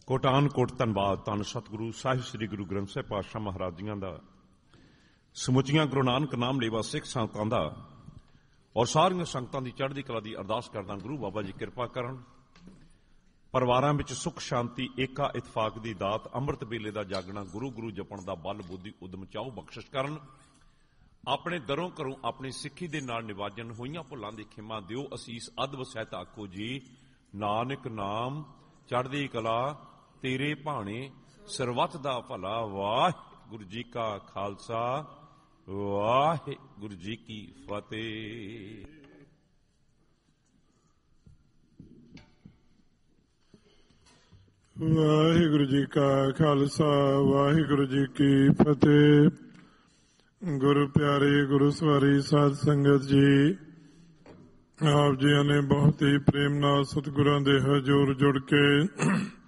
ਕੋਟਾਨ ਕੋਟ ਧੰਨਵਾਦ ਧੰਨ ਸਤਿਗੁਰੂ ਸਾਹਿਬ ਸ੍ਰੀ ਗੁਰੂ ਗ੍ਰੰਥ ਸਾਹਿਬ ਪਾਤਸ਼ਾਹ ਮਹਾਰਾਜ ਜੀਆਂ ਦਾ, ਸਮੁੱਚੀਆਂ ਗੁਰੂ ਨਾਨਕ ਨਾਮ ਲੇਵਾ ਸਿੱਖ ਸੰਗਤਾਂ ਦਾ ਔਰ ਸਾਰੀਆਂ ਸੰਗਤਾਂ ਦੀ ਚੜ੍ਹਦੀ ਕਲਾ ਦੀ ਅਰਦਾਸ ਕਰਦਾ ਗੁਰੂ ਬਾਬਾ ਜੀ ਕਿਰਪਾ ਕਰਨ, ਪਰਿਵਾਰਾਂ ਵਿੱਚ ਸੁੱਖ ਸ਼ਾਂਤੀ ਏਕਾ ਇਤਫਾਕ ਦੀ ਦਾਤ, ਅੰਮ੍ਰਿਤ ਵੇਲੇ ਦਾ ਜਾਗਣਾ, ਗੁਰੂ ਗੁਰੂ ਜਪਣ ਦਾ ਬਲ ਬੁੱਧੀ ਉਦਮ ਚਾਓ ਬਖਸ਼ਿਸ਼ ਕਰਨ, ਆਪਣੇ ਦਰੋਂ ਘਰੋਂ ਆਪਣੀ ਸਿੱਖੀ ਦੇ ਨਾਲ ਨਿਵਾਜਨ, ਹੋਈਆਂ ਭੁੱਲਾਂ ਦੀ ਖਿਮਾ ਦਿਓ ਅਸੀਸ, ਅਦਬ ਸਹਿਤ ਆਖੋ ਜੀ ਨਾਨਕ ਨਾਮ ਚੜ੍ਹਦੀ ਕਲਾ ਤੇਰੇ ਭਾਣੇ, ਸਰਬੱਤ ਦਾ ਭਲਾ। ਵਾਹਿਗੁਰੂ ਜੀ ਕਾ ਖਾਲਸਾ, ਵਾਹਿਗੁਰੂ ਜੀ ਕੀ ਫਤਿਹ। ਵਾਹਿਗੁਰੂ ਜੀ ਕਾ ਖਾਲਸਾ, ਵਾਹਿਗੁਰੂ ਜੀ ਕੀ ਫਤਿਹ। ਗੁਰੂ ਪਿਆਰੇ ਗੁਰੂ ਸਵਾਰੀ ਸਾਧ ਸੰਗਤ ਜੀ, ਆਪ ਜੀਆਂ ਨੇ ਬਹੁਤ ਹੀ ਪ੍ਰੇਮ ਨਾਲ ਸਤਿਗੁਰਾਂ ਦੇ ਹਜ਼ੂਰ ਜੁੜ ਕੇ